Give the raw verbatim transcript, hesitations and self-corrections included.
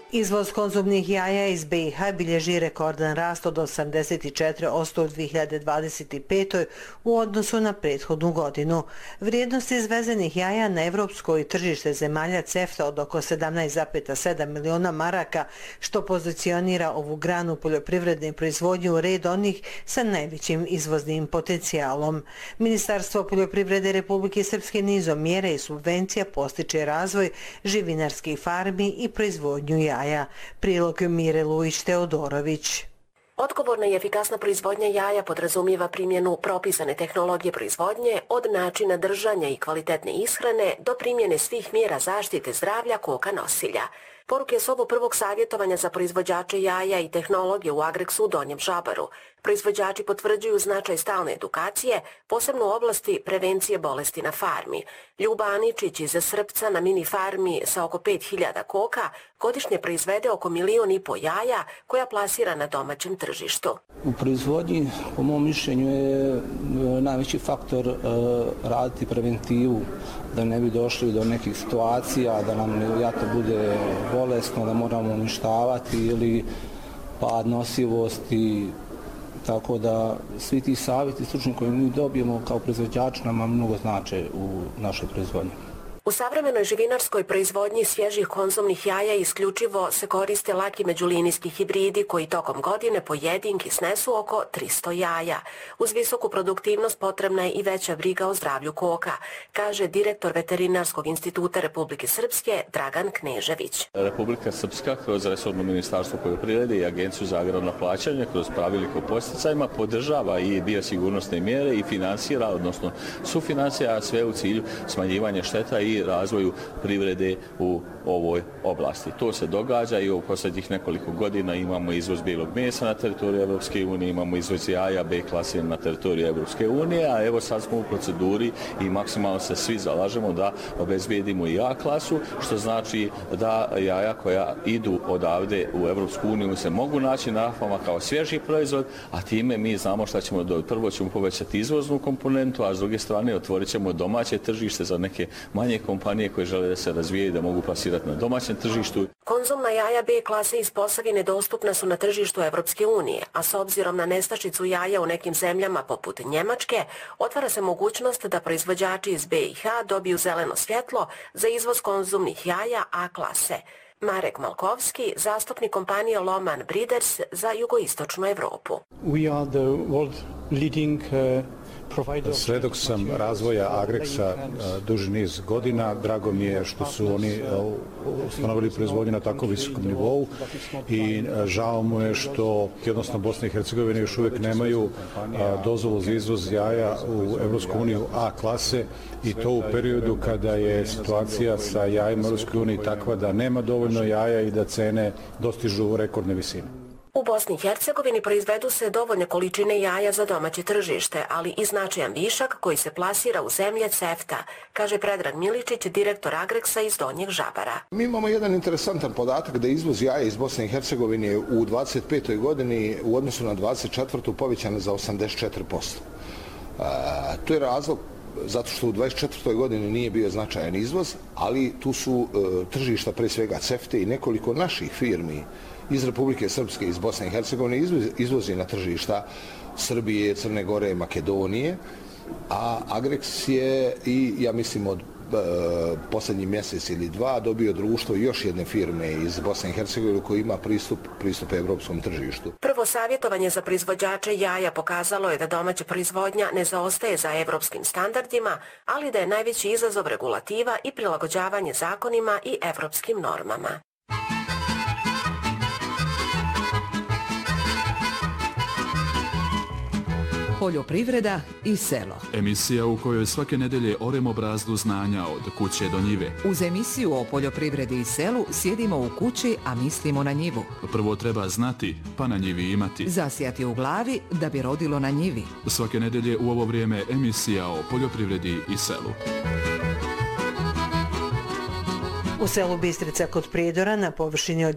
Izvoz konzumnih jaja iz B i H bilježi rekordan rast od osamdeset četiri posto u dvije hiljade dvadeset petoj. u odnosu na prethodnu godinu. Vrijednost izvezenih jaja na evropsko i tržište zemalja CEFTA od oko sedamnaest zarez sedam miliona maraka, što pozicionira ovu granu poljoprivredne proizvodnje u red onih sa najvećim izvoznim potencijalom. Ministarstvo poljoprivrede Republike Srpske nizom mjera i subvencija postiče razvoj živinarskih farmi i proizvodnju jaja. Prilog Mire Lujić-Teodorović. Odgovorna i efikasna proizvodnja jaja podrazumijeva primjenu propisane tehnologije proizvodnje od načina držanja i kvalitetne ishrane do primjene svih mjera zaštite zdravlja koka nosilja. Poruke s ovog prvog savjetovanja za proizvođače jaja i tehnologije u Agreksu u Donjem Žabaru. Proizvođači potvrđuju značaj stalne edukacije, posebno u oblasti prevencije bolesti na farmi. Ljuba Aničić iz Srpca na mini farmi sa oko pet hiljada koka godišnje proizvede oko milion i po jaja koja plasira na domaćem tržištu. U proizvodnji, po mom mišljenju, je najveći faktor raditi preventivu, da ne bi došli do nekih situacija, da nam jato bude bolesno, da moramo uništavati ili pad nosivosti. Tako da svi ti savjeti stručni koje mi dobijemo kao proizvođači nama mnogo znače u našoj proizvodnji. U savremenoj živinarskoj proizvodnji svježih konzumnih jaja isključivo se koriste laki međulinijski hibridi koji tokom godine po jedinki snesu oko tristo jaja. Uz visoku produktivnost potrebna je i veća briga o zdravlju koka, kaže direktor Veterinarskog instituta Republike Srpske Dragan Knežević. Republika Srpska kroz resorno ministarstvo poljoprivrede i Agenciju za agrarno plaćanje kroz pravilnik o podsticajima podržava i biosigurnosne mjere i finansira, odnosno sufinansira sve u cilju smanjivanja šteta i razvoju privrede u ovoj oblasti. To se događa i u posljednjih nekoliko godina imamo izvoz bijelog mesa na teritoriju Evropske unije, imamo izvoz jaja B klase na teritoriju Evropske unije, a evo sad smo u proceduri i maksimalno se svi zalažemo da obezbijedimo i A klasu, što znači da jaja koja idu odavde u Evropsku uniju se mogu naći na rafama kao svježi proizvod, a time mi znamo šta ćemo do prvo ćemo povećati izvoznu komponentu, a s druge strane otvorit ćemo domaće tržište za neke manje kompanije koje žele da se razvijaju da mogu plasirati na domaćem tržištu. Konzumna jaja B klase iz Posavine dostupna su na tržištu Evropske unije, a s obzirom na nestašicu jaja u nekim zemljama poput Njemačke, otvara se mogućnost da proizvođači iz B i H dobiju zeleno svjetlo za izvoz konzumnih jaja A klase. Marek Malkovski, zastupnik kompanije Lohmann Breeders za jugoistočnu Evropu. We are the world leading uh... Svedok sam razvoja Agreksa duži niz godina. Drago mi je što su oni ustanovili proizvodnju na tako visokom nivou i žao mu je što jednostavno Bosna i Hercegovina još uvijek nemaju dozvolu za izvoz jaja u Evropsku uniju A klase i to u periodu kada je situacija sa jajima u Evropskoj uniji takva da nema dovoljno jaja i da cene dostižu rekordne visine. U Bosni i Hercegovini proizvedu se dovoljne količine jaja za domaće tržište, ali i značajan višak koji se plasira u zemlje CEFTA, kaže Predrag Miličić, direktor Agreksa iz Donjeg Žabara. Mi imamo jedan interesantan podatak da izvoz jaja iz Bosne i Hercegovine u dvadeset petoj godini u odnosu na dvadeset četvrtu povećan za osamdeset četiri posto. A, to je razlog zato što u dvadeset četvrtoj godini nije bio značajan izvoz, ali tu su e, tržišta pre svega CEFTA i nekoliko naših firmi iz Republike Srpske, iz Bosne i Hercegovine izvozi na tržišta Srbije, Crne Gore, Makedonije, a Agreks je i, ja mislim, od e, posljednji mjesec ili dva dobio društvo još jedne firme iz Bosne i Hercegovine koji ima pristup, pristup evropskom tržištu. Prvo savjetovanje za proizvođače jaja pokazalo je da domaća proizvodnja ne zaostaje za evropskim standardima, ali da je najveći izazov regulativa i prilagođavanje zakonima i evropskim normama. Poljoprivreda i selo. Emisija u kojoj svake nedelje oremo brazdu znanja od kuće do njive. Uz emisiju o poljoprivredi i selu sjedimo u kući, a mislimo na njivu. Prvo treba znati, pa na njivi imati. Zasijati u glavi da bi rodilo na njivi. Svake nedelje u ovo vrijeme emisija o poljoprivredi i selu. U selu Bistrica kod Prijedora na površini od